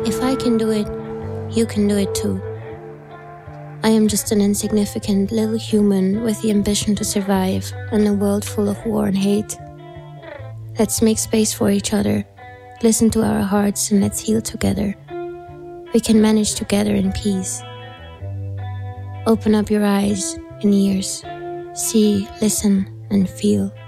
If I can do it, you can do it too. I am just an insignificant little human with the ambition to survive in a world full of war and hate. Let's make space for each other, listen to our hearts, and let's heal together. We can manage together in peace. Open up your eyes and ears. See, listen, and feel.